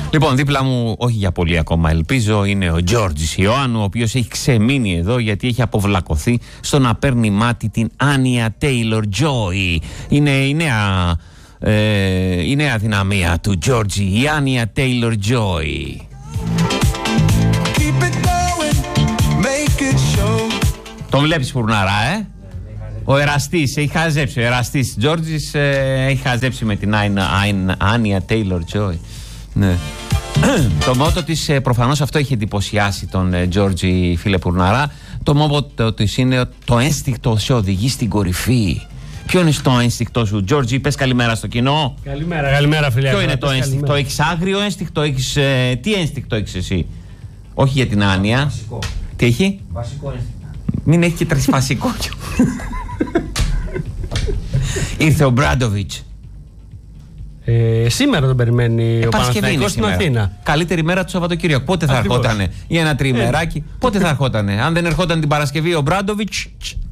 Λοιπόν, δίπλα μου, όχι για πολύ ακόμα ελπίζω, είναι ο Τζόρτζης Ιωάννου, ο οποίος έχει ξεμείνει εδώ γιατί έχει αποβλακωθεί στο να παίρνει μάτι την Άνια Τέιλορ-Τζόι. Είναι η νέα δυναμία του Τζόρτζη, η Άνια Τέιλορ-Τζόι. Τον βλέπεις φουρναρά, Ο Εραστής, έχει χαζέψει. Ο Εραστής Τζόρτζης έχει χαζέψει με την Άνια Τέιλορ-Τζόι. Ναι. Το μότο της, προφανώς αυτό έχει εντυπωσιάσει τον Τζόρτζη, φίλε Πουρναρά. Το μότο της είναι το ένστικτο σε οδηγεί στην κορυφή. Ποιο είναι το ένστικτο σου, Τζόρτζη? Πες καλημέρα στο κοινό. Καλημέρα φίλε. Ποιο είναι το ένστικτο? Έχεις άγριο ένστικτο? Τι ένστικτο έχεις εσύ? Όχι για την Άνια. Βασικό. Τι έχει? Βασικό ένστικτο. Μην έχει και τρισφασικό. Ήρθε ο Μπράντοβιτς. Σήμερα τον περιμένει ο Παναθηναϊκός στην Αθήνα. Καλύτερη μέρα του Σαββατοκύριακου. Πότε θα ερχότανε για ένα τριημεράκι? Πότε θα ερχότανε? Αν δεν ερχόταν την Παρασκευή ο Μπράντοβιτς,